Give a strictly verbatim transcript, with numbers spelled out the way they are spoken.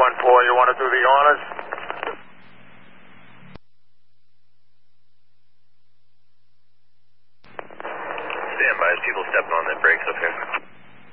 one four, you want to do the honors? Stand by as people step on the brakes up here.